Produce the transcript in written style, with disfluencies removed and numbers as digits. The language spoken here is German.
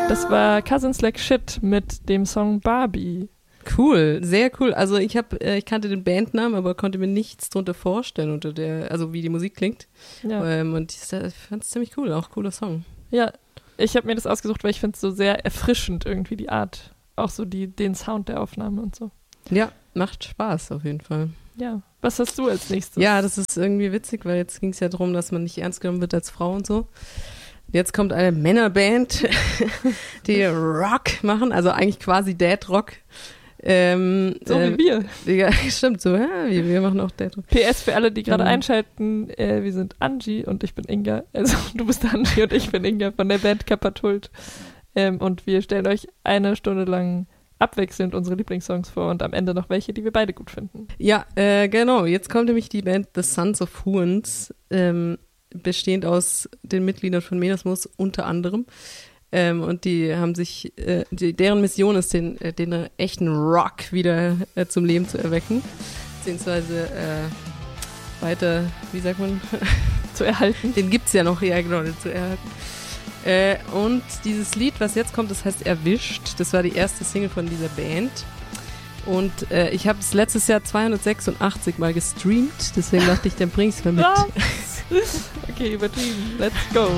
Das war Cousins Like Shit mit dem Song Barbie. Cool, sehr cool. Also ich kannte den Bandnamen, aber konnte mir nichts drunter vorstellen, also wie die Musik klingt. Ja. Und ich fand es ziemlich cool, auch cooler Song. Ja, ich habe mir das ausgesucht, weil ich finde es so sehr erfrischend irgendwie, die Art, auch so den Sound der Aufnahme und so. Ja, macht Spaß auf jeden Fall. Ja, was hast du als nächstes? Ja, das ist irgendwie witzig, weil jetzt ging es ja darum, dass man nicht ernst genommen wird als Frau und so. Jetzt kommt eine Männerband, die Rock machen, also eigentlich quasi Dad Rock. So wie wir. Ja, stimmt, so, ja, wir machen auch Dad Rock. PS für alle, die gerade einschalten, wir sind Angie und ich bin Inga. Also du bist Angie und ich bin Inga von der Band Kapatult. Und wir stellen euch eine Stunde lang abwechselnd unsere Lieblingssongs vor und am Ende noch welche, die wir beide gut finden. Ja, genau. Jetzt kommt nämlich die Band The Sons of Huans, bestehend aus den Mitgliedern von Menasmus unter anderem. Und die haben sich, deren Mission ist, den echten Rock wieder zum Leben zu erwecken, beziehungsweise weiter, wie sagt man? Zu erhalten. Den gibt's ja noch, ja genau, den zu erhalten. Und dieses Lied, was jetzt kommt, das heißt Erwischt. Das war die erste Single von dieser Band. Und ich habe es letztes Jahr 286 Mal gestreamt, deswegen dachte ich, dann bring ich's mal mit. Okay, übertrieben. Let's go.